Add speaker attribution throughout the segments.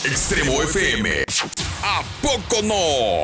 Speaker 1: Extremo FM. ¿A poco no?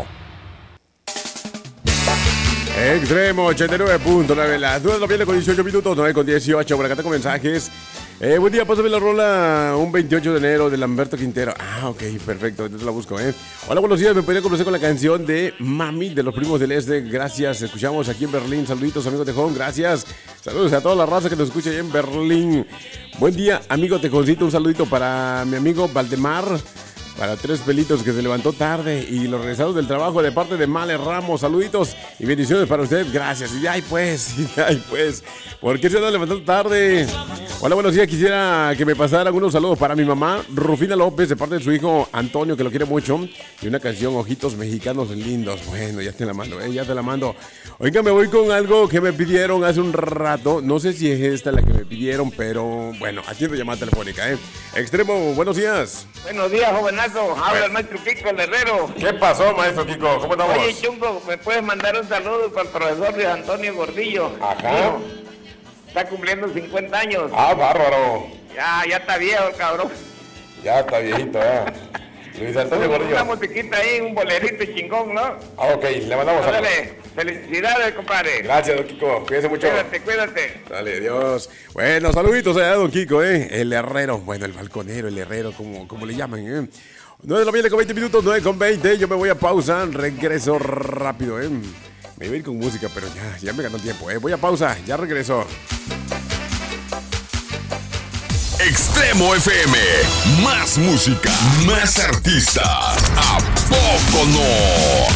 Speaker 2: Extremo 89.9, las 2 de la mañana con 18 minutos, 9 con 18. Por acá tengo mensajes. Buen día, pásame la rola un 28 de enero de Lamberto Quintero. Ok, perfecto, entonces la busco, Hola, buenos días, me podría complacer con la canción de Mami de los Primos del Este. Gracias, escuchamos aquí en Berlín. Saluditos, amigo Tejón, gracias. Saludos a toda la raza que nos escucha ahí en Berlín. Buen día, amigo Tejoncito, un saludito para mi amigo Valdemar. Para Tres Pelitos que se levantó tarde y los regresados del trabajo de parte de Male Ramos. Saluditos y bendiciones para usted. Gracias. Y ay pues, ¿por qué se andan levantando tarde? Hola, buenos días. Quisiera que me pasaran unos saludos para mi mamá, Rufina López, de parte de su hijo Antonio, que lo quiere mucho. Y una canción, Ojitos Mexicanos Lindos. Bueno, ya te la mando, ya te la mando. Oiga, me voy con algo que me pidieron hace un rato. No sé si es esta la que me pidieron, pero bueno, atiendo llamada telefónica, Extremo, buenos días.
Speaker 3: Buenos días, jovenazo. Habla el maestro Kiko, el herrero.
Speaker 2: ¿Qué pasó, maestro Kiko? ¿Cómo estamos?
Speaker 3: Oye, Chungo, ¿me puedes mandar un saludo para el profesor Luis Antonio Gordillo?
Speaker 2: Ajá.
Speaker 3: Hijo, está cumpliendo 50 años.
Speaker 2: Ah, bárbaro.
Speaker 3: Ya está viejo el cabrón.
Speaker 2: Ya está viejito, Luis Antonio Gordillo.
Speaker 3: Una musiquita ahí, un bolerito chingón, ¿no?
Speaker 2: Ah, ok, le mandamos a
Speaker 3: Dale, felicidades, compadre.
Speaker 2: Gracias, don Kiko, cuídese mucho.
Speaker 3: Cuídate.
Speaker 2: Dale, Dios. Bueno, saluditos a don Kiko, El herrero, bueno, el balconero, el herrero, como le llaman, 9 de la mañana con 20 minutos, 9 con 20. Yo me voy a pausa, regreso rápido, Me voy a ir con música, pero ya me ganó tiempo, Voy a pausa, ya regreso.
Speaker 1: Extremo FM. Más música, más artistas. ¿A poco no?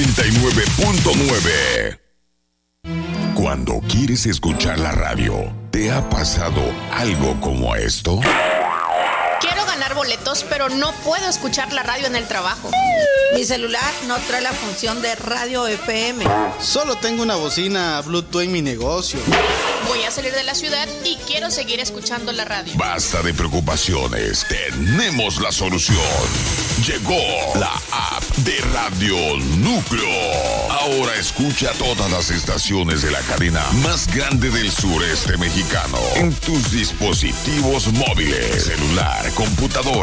Speaker 1: 89.9. Cuando quieres escuchar la radio, ¿te ha pasado algo como esto?
Speaker 4: Quiero ganar boletos, pero no puedo escuchar la radio en el trabajo.
Speaker 5: Mi celular no trae la función de radio FM.
Speaker 6: Solo tengo una bocina Bluetooth en mi negocio.
Speaker 4: Voy a salir de la ciudad y quiero seguir escuchando la radio.
Speaker 1: Basta de preocupaciones, tenemos la solución. Llegó la app de Radio Núcleo. Ahora escucha todas las estaciones de la cadena más grande del sureste mexicano en tus dispositivos móviles, celular, computadora